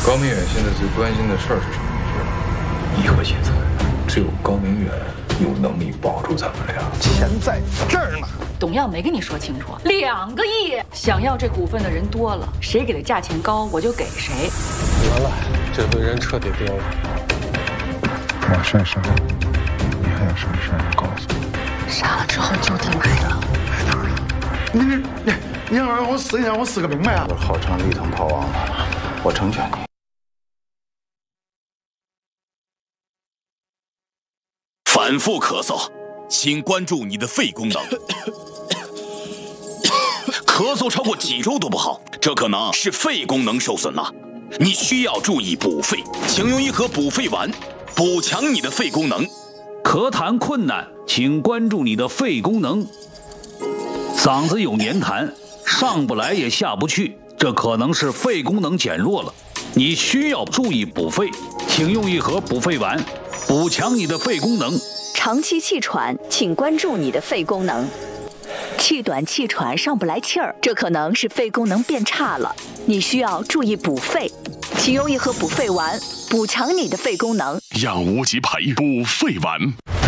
高明远现在最关心的事儿是什么？你知道吗？一和现在只有高明远有能力保住咱们俩。 钱在这儿呢。 董耀没跟你说清楚，2个亿，想要这股份的人多了，谁给的价钱高，我就给谁。 完了，这回人彻底丢了。 马珊珊，你还有什么事儿要告诉我？ 杀了之后就地埋了。 你要让我死，你让我死个明白啊！ 我号称立藤炮王了，我成全你。 反复咳嗽，请关注你的肺功能。咳嗽超过几周都不好，这可能是肺功能受损了。你需要注意补肺，请用一盒补肺丸，补强你的肺功能。 咳痰困难，请关注你的肺功能。嗓子有黏痰，上不来也下不去，这可能是肺功能减弱了。你需要注意补肺，请用一盒补肺丸，补强你的肺功能。 长期气喘，请关注你的肺功能。气短气喘上不来气儿，这可能是肺功能变差了，你需要注意补肺，请用一盒补肺丸，补强你的肺功能。 让无极牌补肺丸。